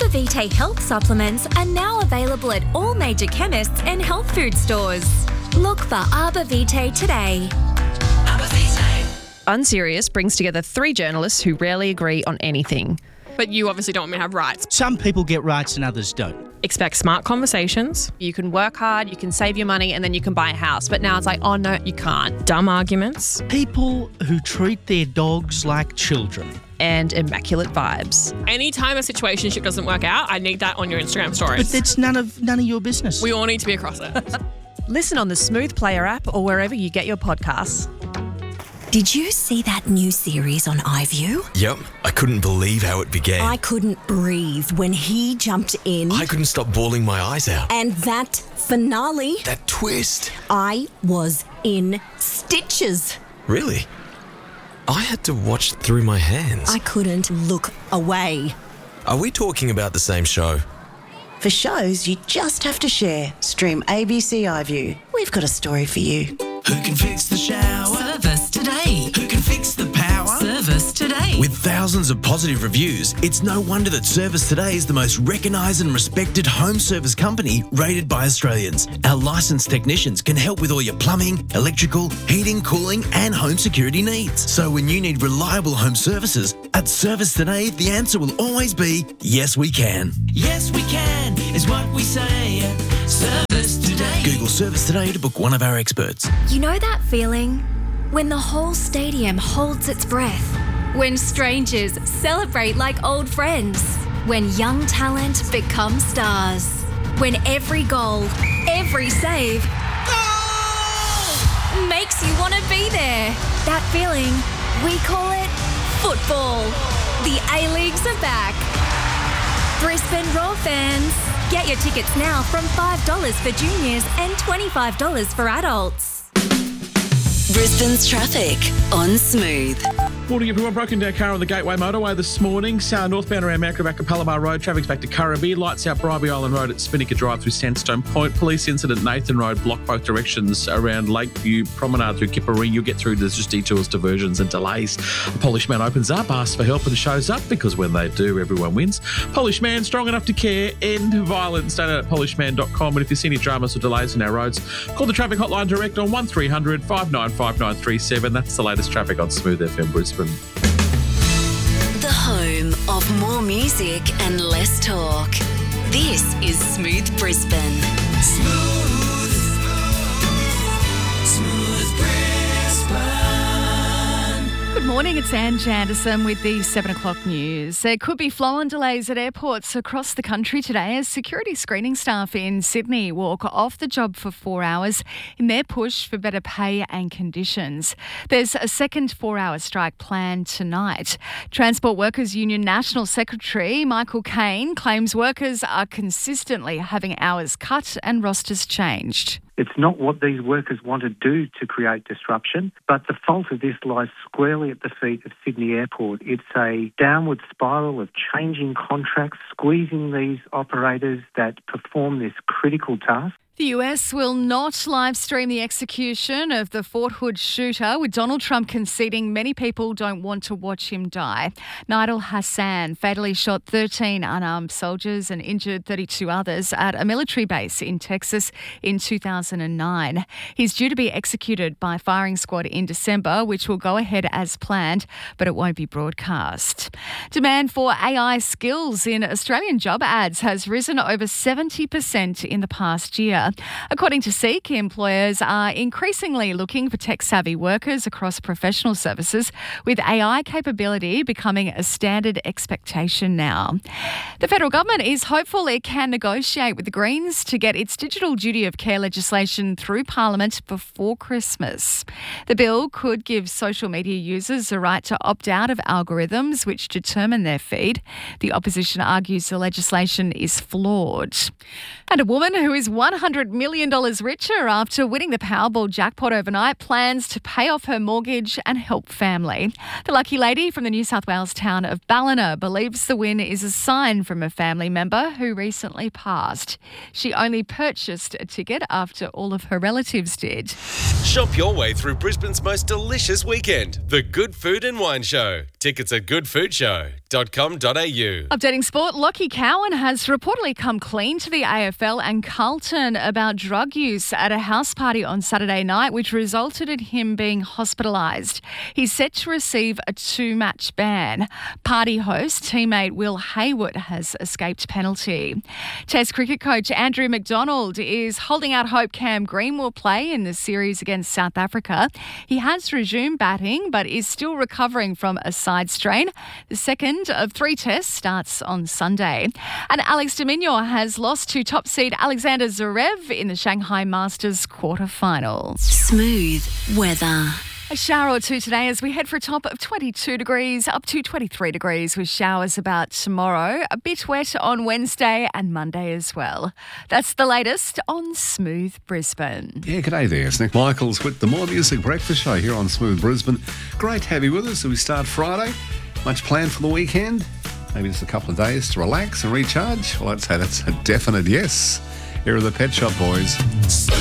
Arbor Vitae health supplements are now available at all major chemists and health food stores. Look for Arbor Vitae today. Arbor Vitae. Unserious brings together 3 journalists who rarely agree on anything. But you obviously don't want me to have rights. Some people get rights and others don't. Expect smart conversations. You can work hard, you can save your money, and then you can buy a house. But now it's like, oh no, you can't. Dumb arguments. People who treat their dogs like children. And immaculate vibes. Anytime a situationship doesn't work out, I need that on your Instagram stories. But that's none of your business. We all need to be across it. Listen on the Smooth Player app or wherever you get your podcasts. Did you see that new series on iView? Yep, I couldn't believe how it began. I couldn't breathe when he jumped in. I couldn't stop bawling my eyes out. And that finale. That twist. I was in stitches. Really? I had to watch through my hands. I couldn't look away. Are we talking about the same show? For shows you just have to share, stream ABC iView. We've got a story for you. Who can fix the shower? Service today. Who can fix the power? Service today. With thousands of positive reviews, it's no wonder that Service Today is the most recognised and respected home service company rated by Australians. Our licensed technicians can help with all your plumbing, electrical, heating, cooling and home security needs. So when you need reliable home services, at Service Today, the answer will always be, yes we can. Yes we can is what we say. Service Today. Google Service Today to book one of our experts. You know that feeling? When the whole stadium holds its breath. When strangers celebrate like old friends. When young talent becomes stars. When every goal, every save makes you want to be there. That feeling, we call it football. The A-Leagues are back. Brisbane Roar fans, get your tickets now from $5 for juniors and $25 for adults. Brisbane's traffic on Smooth. Morning everyone, broken down car on the Gateway Motorway this morning. Northbound around Mount Gravatt to Palomar Road, traffic's back to Currabee. Lights out Bribie Island Road at Spinnaker Drive through Sandstone Point. Police incident Nathan Road, block both directions around Lakeview Promenade through Kipparee. You'll get through, there's just detours, diversions and delays. The Polish Man opens up, asks for help and shows up because when they do, everyone wins. Polish Man, strong enough to care, end violence. Donate at polishman.com. And if you see any dramas or delays on our roads, call the traffic hotline direct on 1300 595 937. That's the latest traffic on Smooth FM Brisbane. The home of more music and less talk. This is Smooth Brisbane. Smooth Brisbane. Good morning, it's Ange Anderson with the 7 o'clock news. There could be flow-on delays at airports across the country today as security screening staff in Sydney walk off the job for 4 hours in their push for better pay and conditions. There's a second 4-hour strike planned tonight. Transport Workers Union National Secretary Michael Caine claims workers are consistently having hours cut and rosters changed. It's not what these workers want to do to create disruption, but the fault of this lies squarely at the feet of Sydney Airport. It's a downward spiral of changing contracts, squeezing these operators that perform this critical task. The US will not live stream the execution of the Fort Hood shooter, with Donald Trump conceding many people don't want to watch him die. Nidal Hassan fatally shot 13 unarmed soldiers and injured 32 others at a military base in Texas in 2009. He's due to be executed by firing squad in December, which will go ahead as planned, but it won't be broadcast. Demand for AI skills in Australian job ads has risen over 70% in the past year. According to Seek, employers are increasingly looking for tech-savvy workers across professional services, with AI capability becoming a standard expectation now. The federal government is hopeful it can negotiate with the Greens to get its digital duty of care legislation through Parliament before Christmas. The bill could give social media users the right to opt out of algorithms which determine their feed. The opposition argues the legislation is flawed. And a woman who is $100 million richer after winning the Powerball jackpot overnight plans to pay off her mortgage and help family. The lucky lady from the New South Wales town of Ballina believes the win is a sign from a family member who recently passed. She only purchased a ticket after all of her relatives did. Shop your way through Brisbane's most delicious weekend, the Good Food and Wine Show. tickets at goodfoodshow.com.au. Updating sport, Lockie Cowan has reportedly come clean to the AFL and Carlton about drug use at a house party on Saturday night, which resulted in him being hospitalised. He's set to receive a 2-match ban. Party host, teammate Will Hayward has escaped penalty. Test cricket coach Andrew McDonald is holding out hope Cam Green will play in the series against South Africa. He has resumed batting but is still recovering from a side strain. The second of 3 tests starts on Sunday. And Alex de Minaur has lost to top seed Alexander Zverev in the Shanghai Masters quarterfinals. Smooth weather. A shower or two today as we head for a top of 22 degrees, up to 23 degrees with showers about tomorrow. A bit wet on Wednesday and Monday as well. That's the latest on Smooth Brisbane. Yeah, g'day there. It's Nick Michaels with the More Music Breakfast Show here on Smooth Brisbane. Great to have you with us as we start Friday. Much planned for the weekend? Maybe just a couple of days to relax and recharge? Well, I'd say that's a definite yes. Here are the Pet Shop Boys.